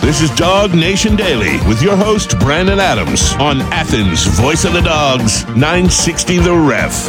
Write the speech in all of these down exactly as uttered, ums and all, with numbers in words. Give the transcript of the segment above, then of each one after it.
This is Dog Nation Daily with your host, Brandon Adams, on Athens' Voice of the Dogs, nine sixty The Ref.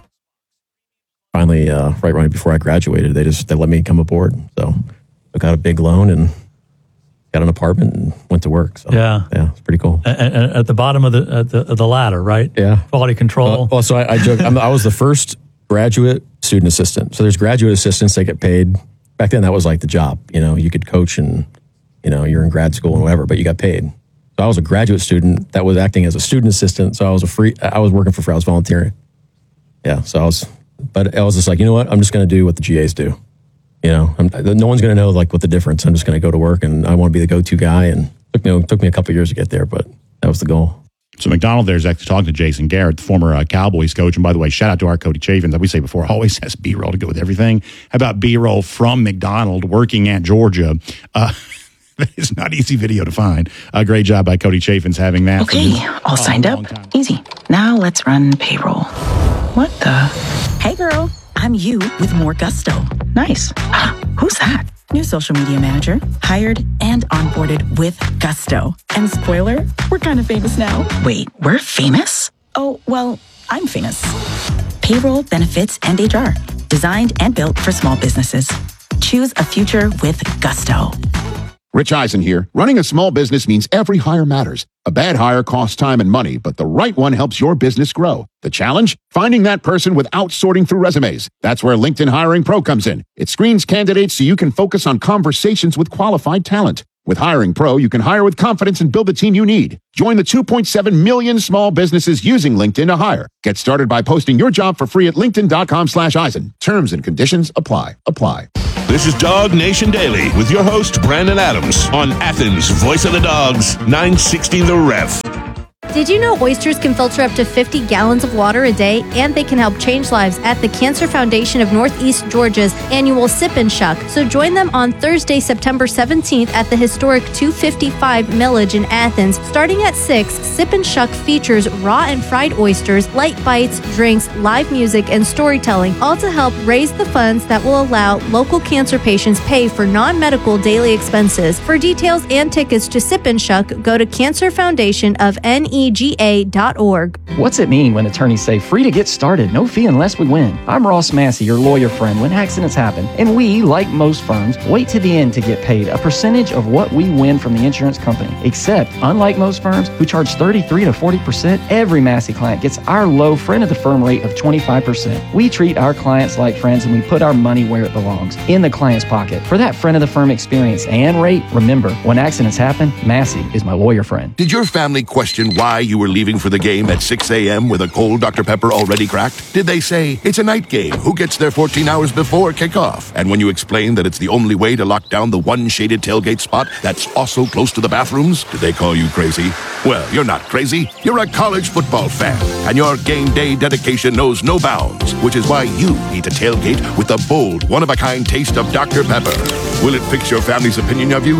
Finally, uh, right right before I graduated, they just they let me come aboard. So I got a big loan and got an apartment and went to work. So, yeah, yeah, it's pretty cool. At, at the bottom of the, at the of the ladder, right? Yeah, quality control. Uh, well, so I, I joke. I'm, I was the first graduate student assistant. So there's graduate assistants that get paid. Back then, that was like the job. You know, you could coach and you know you're in grad school and whatever, but you got paid. So I was a graduate student that was acting as a student assistant. So I was a free. I was working for free. I was volunteering. Yeah, so I was. But I was just like, you know what? I'm just going to do what the G As do. You know, I'm, no one's going to know like what the difference. I'm just going to go to work, and I want to be the go-to guy. And it took me, it took me a couple of years to get there, but that was the goal. So McDonald there's actually talking to Jason Garrett, the former uh, Cowboys coach. And by the way, shout out to our Cody Chafin. Like we say before, always has B-roll to go with everything. How about B-roll from McDonald working at Georgia? Uh, it's not easy video to find. A uh, great job by Cody Chafin's having that. Okay, all signed up. Easy. Now let's run payroll. What the? Hey, girl. I'm you with more gusto. Nice. Ah, who's that? New social media manager, hired and onboarded with gusto. And spoiler, we're kind of famous now. Wait, we're famous? Oh, well, I'm famous. Payroll, benefits, and H R. Designed and built for small businesses. Choose a future with gusto. Rich Eisen here. Running a small business means every hire matters. A bad hire costs time and money, but the right one helps your business grow. The challenge? Finding that person without sorting through resumes. That's where LinkedIn Hiring Pro comes in. It screens candidates so you can focus on conversations with qualified talent. With Hiring Pro, you can hire with confidence and build the team you need. Join the two point seven million small businesses using LinkedIn to hire. Get started by posting your job for free at linkedin.com slash Eisen. Terms and conditions apply. Apply. This is Dog Nation Daily with your host, Brandon Adams, on Athens' Voice of the Dogs, nine sixty The Ref. Did you know oysters can filter up to fifty gallons of water a day, and they can help change lives at the Cancer Foundation of Northeast Georgia's annual Sip and Shuck? So join them on Thursday, September seventeenth at the historic two fifty-five Millage in Athens. Starting at six, Sip and Shuck features raw and fried oysters, light bites, drinks, live music, and storytelling, all to help raise the funds that will allow local cancer patients pay for non-medical daily expenses. For details and tickets to Sip and Shuck, go to Cancer Foundation of N E G A dot org. What's it mean when attorneys say free to get started, no fee unless we win? I'm Ross Massey, your lawyer friend when accidents happen, and we, like most firms, wait to the end to get paid a percentage of what we win from the insurance company. Except, unlike most firms who charge thirty-three to forty percent, every Massey client gets our low friend of the firm rate of twenty-five percent. We treat our clients like friends, and we put our money where it belongs, in the client's pocket. For that friend of the firm experience and rate, remember, when accidents happen, Massey is my lawyer friend. Did your family question why you were leaving for the game at six a.m. with a cold Doctor Pepper already cracked? Did they say, it's a night game, who gets there fourteen hours before kickoff? And when you explained that it's the only way to lock down the one shaded tailgate spot that's also close to the bathrooms, did they call you crazy? Well, you're not crazy. You're a college football fan, and your game day dedication knows no bounds, which is why you need to tailgate with the bold, one-of-a-kind taste of Doctor Pepper. Will it fix your family's opinion of you?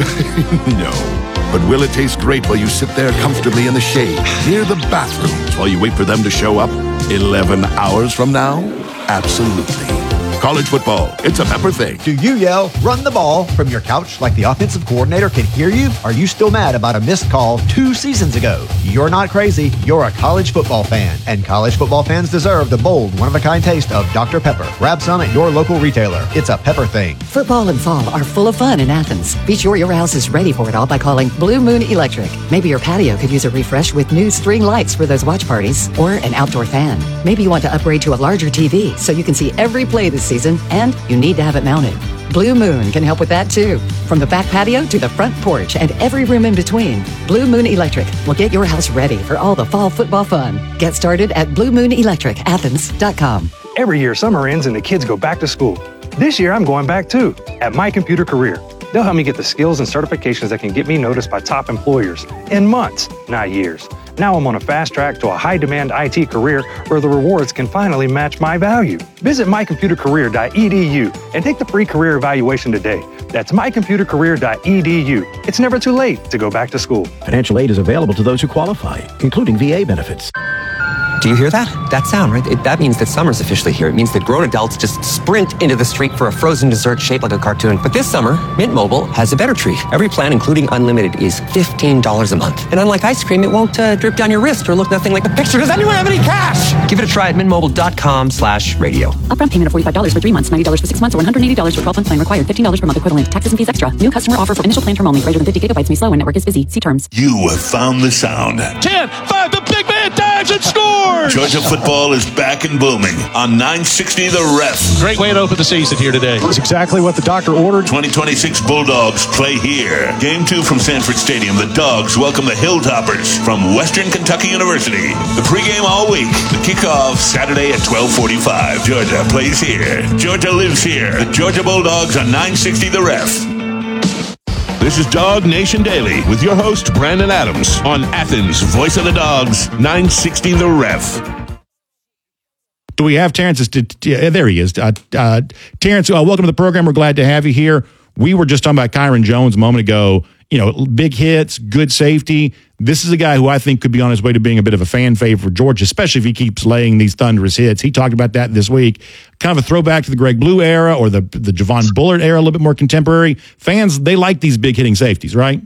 No. But will it taste great while you sit there comfortably in the shade, near the bathrooms, while you wait for them to show up eleven hours from now? Absolutely. College football, it's a Pepper thing. Do you yell, run the ball, from your couch like the offensive coordinator can hear you? Are you still mad about a missed call two seasons ago? You're not crazy. You're a college football fan. And college football fans deserve the bold, one-of-a-kind taste of Doctor Pepper. Grab some at your local retailer. It's a Pepper thing. Football and fall are full of fun in Athens. Be sure your house is ready for it all by calling Blue Moon Electric. Maybe your patio could use a refresh with new string lights for those watch parties, or an outdoor fan. Maybe you want to upgrade to a larger T V so you can see every play this season, and you need to have it mounted. Blue Moon can help with that too. From the back patio to the front porch and every room in between, Blue Moon Electric will get your house ready for all the fall football fun. Get started at blue moon electric athens dot com. Every year summer ends and the kids go back to school. This year I'm going back too, at My Computer Career. They'll help me get the skills and certifications that can get me noticed by top employers in months, not years. Now I'm on a fast track to a high-demand I T career where the rewards can finally match my value. Visit my computer career dot e d u and take the free career evaluation today. That's my computer career dot e d u. It's never too late to go back to school. Financial aid is available to those who qualify, including V A benefits. Do you hear that? That sound, right? It, that means that summer's officially here. It means that grown adults just sprint into the street for a frozen dessert shaped like a cartoon. But this summer, Mint Mobile has a better treat. Every plan, including unlimited, is fifteen dollars a month. And unlike ice cream, it won't uh, drip down your wrist or look nothing like the picture. Does anyone have any cash? Give it a try at mintmobile.com slash radio. Upfront payment of forty-five dollars for three months, ninety dollars for six months, or one hundred eighty dollars for twelve-month plan required. fifteen dollars per month equivalent. Taxes and fees extra. New customer offer for initial plan term only. Greater than fifty gigabytes may slow when network is busy. See terms. You have found the sound. ten, five, the big man dives and scores! Georgia football is back and booming on nine sixty The Ref. Great way to open the season here today. That's exactly what the doctor ordered. twenty twenty-six Bulldogs play here. Game two from Sanford Stadium. The Dogs welcome the Hilltoppers from Western Kentucky University. The pregame all week. The kickoff Saturday at twelve forty-five. Georgia plays here. Georgia lives here. The Georgia Bulldogs on nine sixty The Ref. This is Dog Nation Daily with your host, Brandon Adams, on Athens' Voice of the Dogs, nine sixty The Ref. Do we have Terrence? Yeah, there he is. Uh, uh, Terrence, uh, welcome to the program. We're glad to have you here. We were just talking about Kyron Jones a moment ago. You know, big hits, good safety. This is a guy who I think could be on his way to being a bit of a fan favorite for Georgia, especially if he keeps laying these thunderous hits. He talked about that this week. Kind of a throwback to the Greg Blue era or the the Javon Bullard era, a little bit more contemporary. Fans, they like these big hitting safeties, right?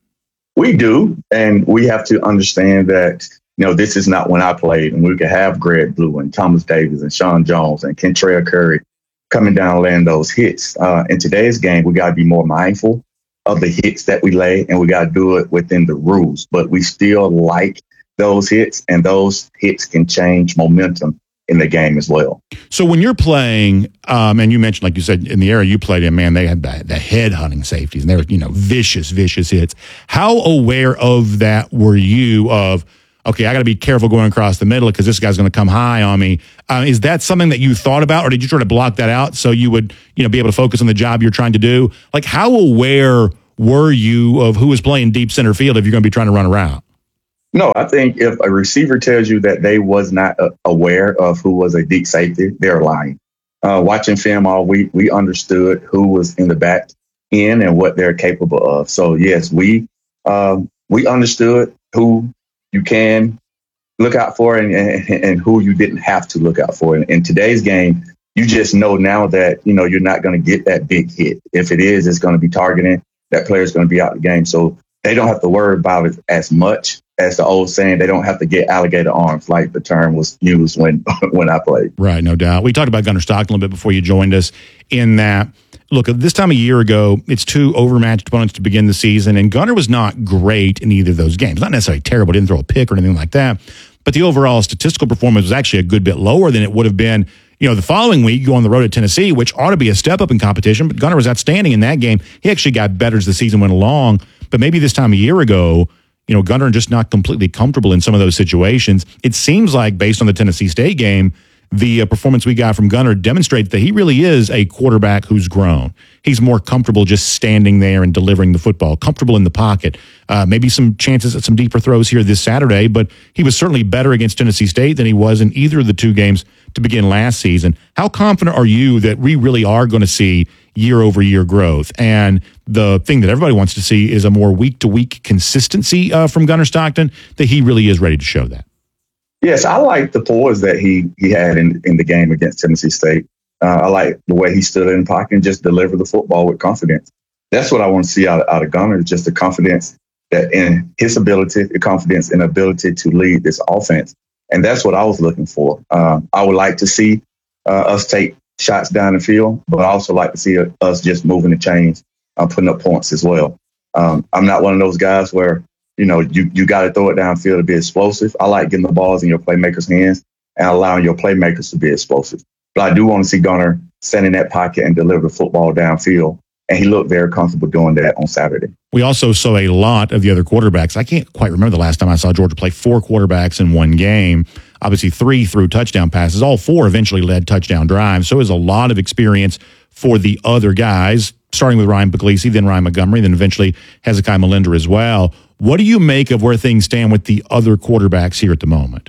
We do, and we have to understand that, you know, this is not when I played, and we could have Greg Blue and Thomas Davis and Sean Jones and Kentrell Curry coming down and laying those hits. Uh, in today's game, we got to be more mindful of the hits that we lay, and we got to do it within the rules. But we still like those hits, and those hits can change momentum in the game as well. So when you're playing, um, and you mentioned, like you said, in the era you played in, man, they had the, the head hunting safeties, and they were, you know, vicious, vicious hits. How aware of that were you of, okay, I got to be careful going across the middle because this guy's going to come high on me? Uh, is that something that you thought about, or did you try to block that out so you would, you know, be able to focus on the job you're trying to do? Like, how aware were you of who was playing deep center field if you're going to be trying to run around? No, I think if a receiver tells you that they was not uh, aware of who was a deep safety, they're lying. Uh, watching film all week, we understood who was in the back end and what they're capable of. So, yes, we um, we understood who you can look out for and, and, and who you didn't have to look out for. In, in today's game, you just know now that, you know, you're not going to get that big hit. If it is, it's going to be targeting. That player's going to be out of the game. So they don't have to worry about it as much as the old saying. They don't have to get alligator arms, like the term was used when when I played. Right, no doubt. We talked about Gunnar Stockton a little bit before you joined us in that, look, this time a year ago, it's two overmatched opponents to begin the season, and Gunnar was not great in either of those games. Not necessarily terrible, didn't throw a pick or anything like that, but the overall statistical performance was actually a good bit lower than it would have been. You know, the following week, you go on the road at Tennessee, which ought to be a step up in competition, but Gunnar was outstanding in that game. He actually got better as the season went along, but maybe this time a year ago, you know, Gunnar just not completely comfortable in some of those situations. It seems like, based on the Tennessee State game, the uh, performance we got from Gunnar demonstrates that he really is a quarterback who's grown. He's more comfortable just standing there and delivering the football, comfortable in the pocket. Uh, maybe some chances at some deeper throws here this Saturday, but he was certainly better against Tennessee State than he was in either of the two games to begin last season. How confident are you that we really are going to see year-over-year growth? And the thing that everybody wants to see is a more week-to-week consistency uh, from Gunnar Stockton, that he really is ready to show that. Yes, I like the poise that he he had in, in the game against Tennessee State. Uh, I like the way he stood in the pocket and just delivered the football with confidence. That's what I want to see out, out of Gunnar, is just the confidence that in his ability, the confidence and ability to lead this offense. And that's what I was looking for. Uh, I would like to see uh, us take shots down the field, but I also like to see us just moving the chains, uh, putting up points as well. Um, I'm not one of those guys where, you know, you, you got to throw it downfield to be explosive. I like getting the balls in your playmakers' hands and allowing your playmakers to be explosive. But I do want to see Gunnar stand in that pocket and deliver the football downfield. And he looked very comfortable doing that on Saturday. We also saw a lot of the other quarterbacks. I can't quite remember the last time I saw Georgia play four quarterbacks in one game. Obviously, three threw touchdown passes. All four eventually led touchdown drives. So it was a lot of experience for the other guys, starting with Ryan Puglisi, then Ryan Montgomery, then eventually Hezekiah Malinder as well. What do you make of where things stand with the other quarterbacks here at the moment?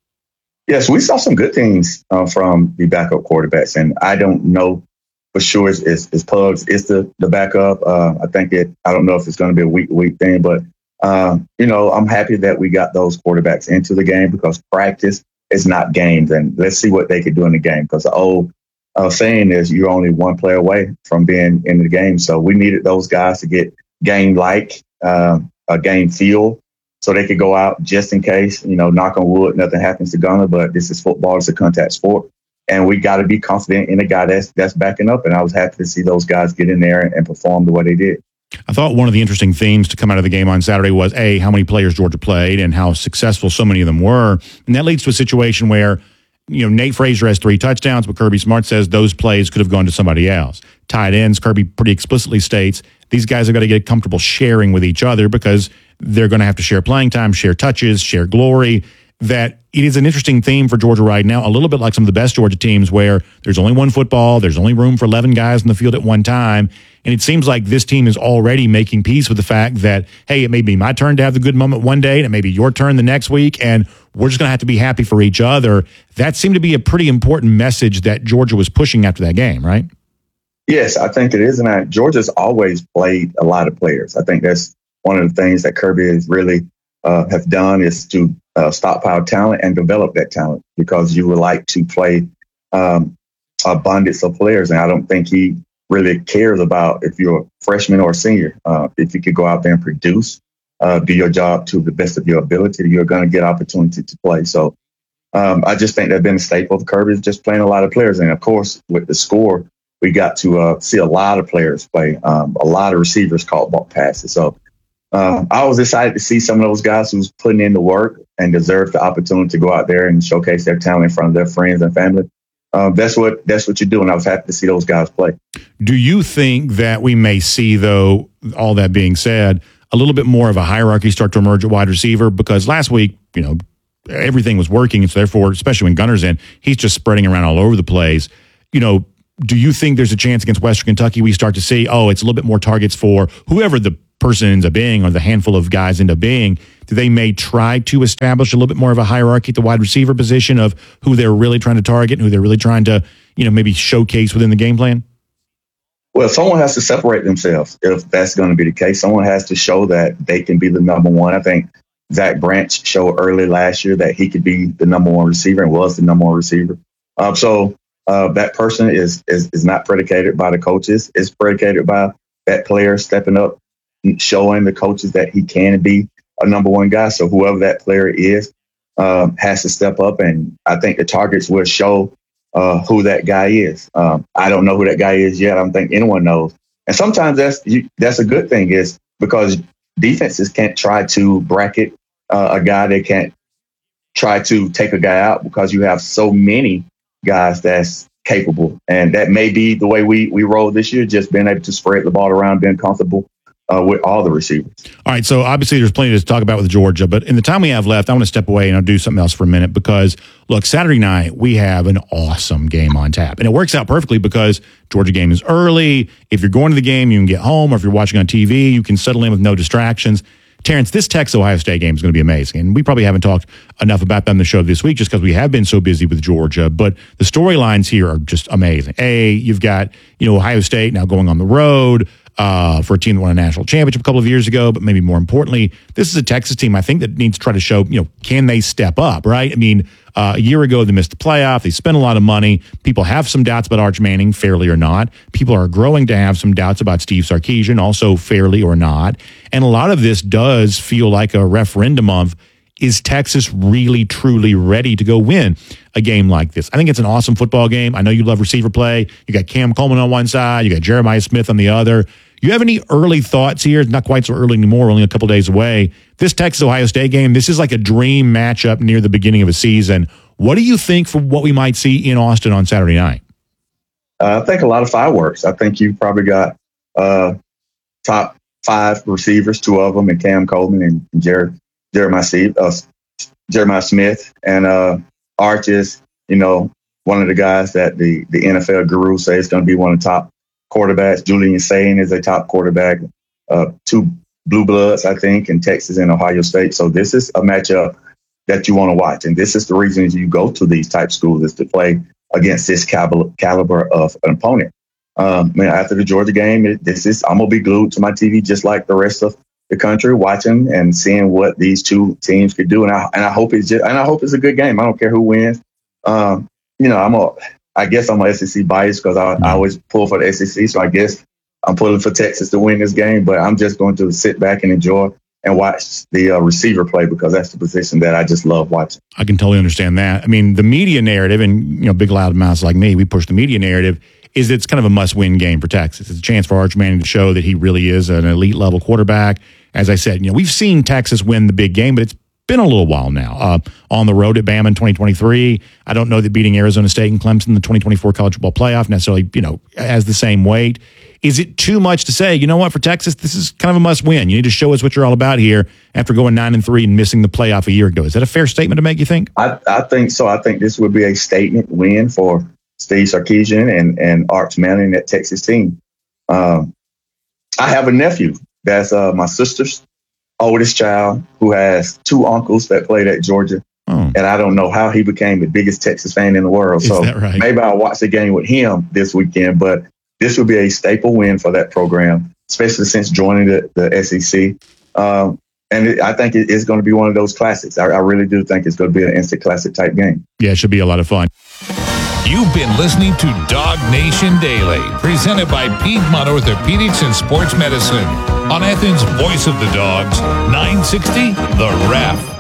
Yes, we saw some good things uh, from the backup quarterbacks, and I don't know for sure is is, is Pugs is the the backup. Uh, I think it. I don't know if it's going to be a week to week thing, but uh, you know, I'm happy that we got those quarterbacks into the game because practice it's not games. And let's see what they could do in the game, because the old uh, saying is you're only one player away from being in the game. So we needed those guys to get game-like, um, a game feel, so they could go out just in case, you know, knock on wood, nothing happens to Gunner, but this is football, it's a contact sport. And we got to be confident in a guy that's that's backing up. And I was happy to see those guys get in there and, and perform the way they did. I thought one of the interesting themes to come out of the game on Saturday was, A, how many players Georgia played and how successful so many of them were. And that leads to a situation where, you know, Nate Frazier has three touchdowns, but Kirby Smart says those plays could have gone to somebody else. Tight ends, Kirby pretty explicitly states these guys have got to get comfortable sharing with each other because they're going to have to share playing time, share touches, share glory. That it is an interesting theme for Georgia right now, a little bit like some of the best Georgia teams where there's only one football, there's only room for eleven guys in the field at one time. And it seems like this team is already making peace with the fact that, hey, it may be my turn to have the good moment one day, and it may be your turn the next week, and we're just going to have to be happy for each other. That seemed to be a pretty important message that Georgia was pushing after that game, right? Yes, I think it is. And I, Georgia's always played a lot of players. I think that's one of the things that Kirby has really uh, have done is to uh, stockpile talent and develop that talent, because you would like to play um, abundance of players. And I don't think he really cares about if you're a freshman or a senior. Uh, if you could go out there and produce, uh, do your job to the best of your ability, you're going to get opportunity to play. So um, I just think that's been a staple of Kirby, is just playing a lot of players. And of course, with the score, we got to uh, see a lot of players play, um, a lot of receivers caught ball passes. So uh, I was excited to see some of those guys who's putting in the work and deserve the opportunity to go out there and showcase their talent in front of their friends and family. Um, that's what that's what you're doing. I was happy to see those guys play. Do you think that we may see, though, all that being said, a little bit more of a hierarchy start to emerge at wide receiver? Because last week, you know, everything was working, and so therefore, especially when Gunner's in, he's just spreading around all over the place. You know, do you think there's a chance against Western Kentucky we start to see, oh, it's a little bit more targets for whoever the person ends up being or the handful of guys end up being? Do they may try to establish a little bit more of a hierarchy at the wide receiver position of who they're really trying to target and who they're really trying to, you know, maybe showcase within the game plan? Well, someone has to separate themselves if that's going to be the case. Someone has to show that they can be the number one. I think Zach Branch showed early last year that he could be the number one receiver and was the number one receiver. Um, so uh, that person is, is is not predicated by the coaches. It's predicated by that player stepping up, showing the coaches that he can be a number one guy. So whoever that player is um, has to step up. And I think the targets will show uh, who that guy is. Um, I don't know who that guy is yet. I don't think anyone knows. And sometimes that's you, that's a good thing, is because defenses can't try to bracket uh, a guy. They can't try to take a guy out because you have so many guys that's capable. And that may be the way we, we roll this year, just being able to spread the ball around, being comfortable Uh, with all the receivers. All right, so obviously there's plenty to talk about with Georgia, but in the time we have left, I want to step away and I'll do something else for a minute because, look, Saturday night we have an awesome game on tap, and it works out perfectly because Georgia game is early. If you're going to the game, you can get home, or if you're watching on T V, you can settle in with no distractions. Terrence, this Texas-Ohio State game is going to be amazing, and we probably haven't talked enough about them on the show this week just because we have been so busy with Georgia, but the storylines here are just amazing. A, you've got, you know, Ohio State now going on the road, Uh, for a team that won a national championship a couple of years ago, but maybe more importantly, this is a Texas team, I think, that needs to try to show, you know, can they step up, right? I mean, uh, a year ago, they missed the playoff. They spent a lot of money. People have some doubts about Arch Manning, fairly or not. People are growing to have some doubts about Steve Sarkisian, also fairly or not. And a lot of this does feel like a referendum of, is Texas really, truly ready to go win a game like this? I think it's an awesome football game. I know you love receiver play. You got Cam Coleman on one side. You got Jeremiah Smith on the other. You have any early thoughts here? It's not quite so early anymore, only a couple days away. This Texas-Ohio State game, this is like a dream matchup near the beginning of a season. What do you think for what we might see in Austin on Saturday night? Uh, I think a lot of fireworks. I think you probably got uh, top five receivers, two of them, and Cam Coleman and Jer- Jeremiah, Steve, uh, Jeremiah Smith. And uh, Arch is, you know, one of the guys that the, the N F L guru says is going to be one of the top quarterbacks. Julian Sain is a top quarterback. Uh, two blue bloods, I think, in Texas and Ohio State. So this is a matchup that you want to watch. And this is the reason you go to these type schools, is to play against this caliber, caliber of an opponent. Um, I mean, after the Georgia game, it, this is I'm going to be glued to my T V just like the rest of the country, watching and seeing what these two teams could do. And I and I hope it's just, and I hope it's a good game. I don't care who wins. Um, you know, I'm a I guess I'm a S E C bias because I, I always pull for the S E C. So I guess I'm pulling for Texas to win this game. But I'm just going to sit back and enjoy and watch the uh, receiver play because that's the position that I just love watching. I can totally understand that. I mean, the media narrative, and you know, big loud mouths like me, we push the media narrative, is it's kind of a must-win game for Texas. It's a chance for Arch Manning to show that he really is an elite-level quarterback. As I said, you know, we've seen Texas win the big game, but it's been a little while now. Uh, on the road at Bama in twenty twenty-three, I don't know that beating Arizona State and Clemson in the twenty twenty-four college football playoff necessarily, you know, has the same weight. Is it too much to say, you know what, for Texas, this is kind of a must-win. You need to show us what you're all about here after going nine and three and missing the playoff a year ago. Is that a fair statement to make, you think? I, I think so. I think this would be a statement win for Steve Sarkisian and, and Arch Manning, that Texas team. Um, I have a nephew that's uh, my sister's oldest child who has two uncles that played at Georgia. Oh. And I don't know how he became the biggest Texas fan in the world. Is so that right? Maybe I'll watch the game with him this weekend. But this would be a staple win for that program, especially since joining the, the S E C. Um, and it, I think it, it's going to be one of those classics. I, I really do think it's going to be an instant classic type game. Yeah, it should be a lot of fun. You've been listening to Dog Nation Daily, presented by Piedmont Orthopedics and Sports Medicine on Athens' Voice of the Dogs, nine sixty The Ref.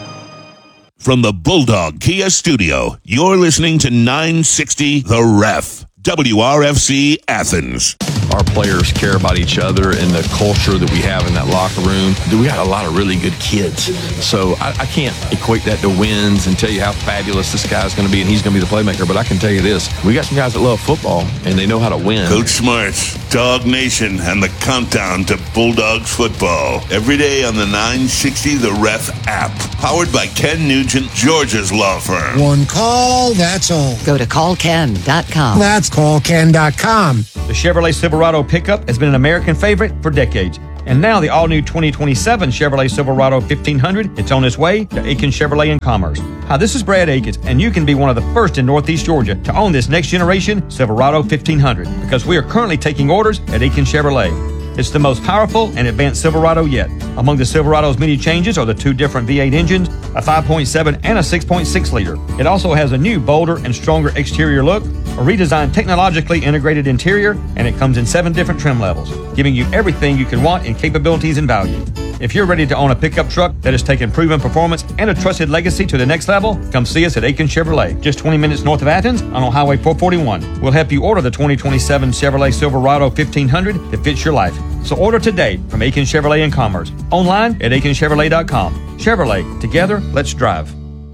From the Bulldog Kia Studio, you're listening to nine sixty The Ref, W R F C Athens. Our players care about each other and the culture that we have in that locker room. We got a lot of really good kids. So I, I can't equate that to wins and tell you how fabulous this guy's going to be and he's going to be the playmaker. But I can tell you this, we got some guys that love football and they know how to win. Coach Smarts, Dog Nation, and the countdown to Bulldogs football. Every day on the nine sixty The Ref app. Powered by Ken Nugent, Georgia's law firm. One call, that's all. Go to call ken dot com. That's call ken dot com. The Chevrolet Silverado pickup has been an American favorite for decades. And now the all-new twenty twenty-seven Chevrolet Silverado fifteen hundred, it's on its way to Aiken Chevrolet in Commerce. Hi, this is Brad Akins, and you can be one of the first in Northeast Georgia to own this next-generation Silverado fifteen hundred because we are currently taking orders at Aiken Chevrolet. It's the most powerful and advanced Silverado yet. Among the Silverado's many changes are the two different V eight engines, a five point seven and a six point six liter. It also has a new, bolder, and stronger exterior look, a redesigned technologically integrated interior, and it comes in seven different trim levels, giving you everything you can want in capabilities and value. If you're ready to own a pickup truck that has taken proven performance and a trusted legacy to the next level, come see us at Aiken Chevrolet, just twenty minutes north of Athens on Highway four forty-one. We'll help you order the twenty twenty-seven Chevrolet Silverado fifteen hundred that fits your life. So order today from Aiken Chevrolet in Commerce. Online at aiken chevrolet dot com. Chevrolet, together, let's drive.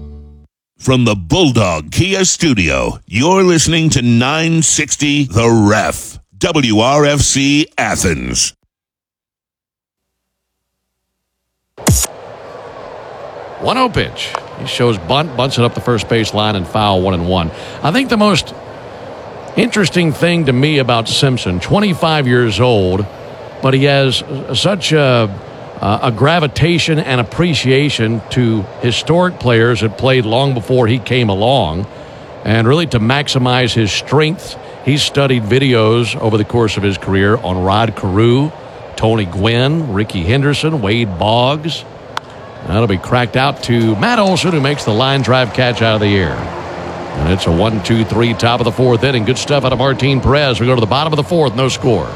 From the Bulldog Kia Studio, you're listening to nine sixty The Ref, W R F C Athens. one oh pitch. He shows bunt, bunts it up the first base line, and foul, one and one. I think the most interesting thing to me about Simpson, twenty-five years old, but he has such a, a gravitation and appreciation to historic players that played long before he came along. And really to maximize his strength, he's studied videos over the course of his career on Rod Carew, Tony Gwynn, Ricky Henderson, Wade Boggs. That'll be cracked out to Matt Olson, who makes the line drive catch out of the air. And it's a one two three top of the fourth inning. Good stuff out of Martin Perez. We go to the bottom of the fourth, no score.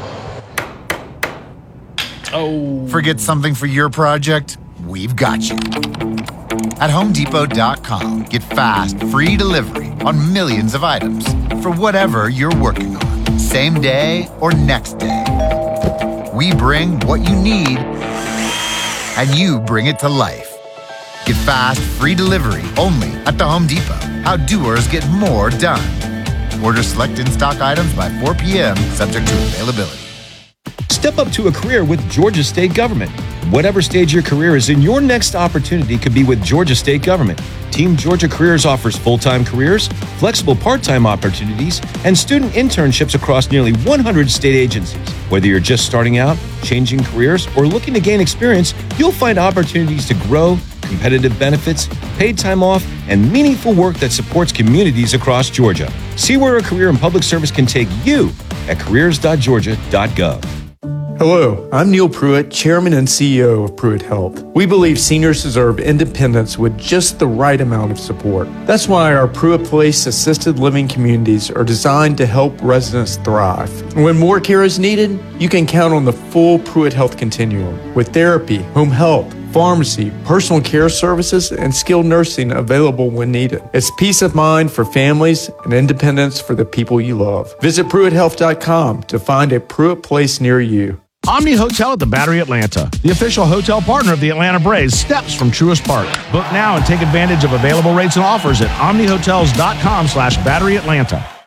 Oh. Forget something for your project? We've got you. At home depot dot com, get fast, free delivery on millions of items for whatever you're working on, same day or next day. We bring what you need, and you bring it to life. Get fast, free delivery only at the Home Depot. How doers get more done. Order select in-stock items by four p.m., subject to availability. Step up to a career with Georgia State Government. Whatever stage your career is in, your next opportunity could be with Georgia State Government. Team Georgia Careers offers full-time careers, flexible part-time opportunities, and student internships across nearly one hundred state agencies. Whether you're just starting out, changing careers, or looking to gain experience, you'll find opportunities to grow, competitive benefits, paid time off, and meaningful work that supports communities across Georgia. See where a career in public service can take you at careers dot georgia dot gov. Hello, I'm Neil Pruitt, Chairman and C E O of Pruitt Health. We believe seniors deserve independence with just the right amount of support. That's why our Pruitt Place assisted living communities are designed to help residents thrive. When more care is needed, you can count on the full Pruitt Health continuum with therapy, home health, pharmacy, personal care services, and skilled nursing available when needed. It's peace of mind for families and independence for the people you love. Visit Pruitt Health dot com to find a Pruitt Place near you. Omni Hotel at the Battery Atlanta, the official hotel partner of the Atlanta Braves, steps from Truist Park. Book now and take advantage of available rates and offers at omni hotels dot com slash battery atlanta.